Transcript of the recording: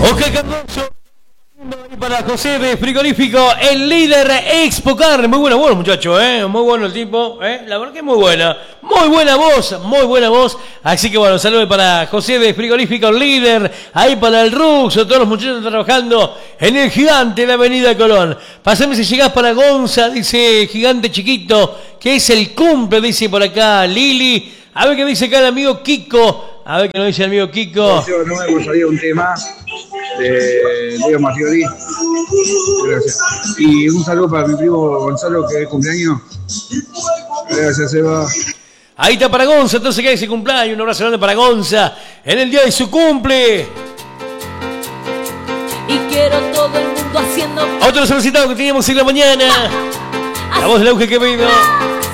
Ok, Cardoso. Para José de Frigorífico, el líder Expocar. Muy buena voz, muchacho, muy bueno el tipo, la verdad que es muy buena. Muy buena voz. Así que bueno, saludos para José de Frigorífico, el líder. Ahí para el Ruxo, todos los muchachos trabajando en el Gigante de la Avenida Colón. Pasame si llegás para Gonza, dice Gigante Chiquito, que es el cumple, dice por acá Lili. A ver qué dice acá el amigo Kiko. A ver qué nos dice el amigo Kiko. Yo no me gustaría un tema de Leo Maggiori. Gracias. Y un saludo para mi primo Gonzalo, que es cumpleaños. Gracias, Eva. Ahí está para Gonza, entonces que ese cumpleaños. Un abrazo grande para Gonza en el día de su cumple. Y quiero todo el mundo haciendo. Otro solicitado que teníamos en la mañana. La voz del Auge Quevedo.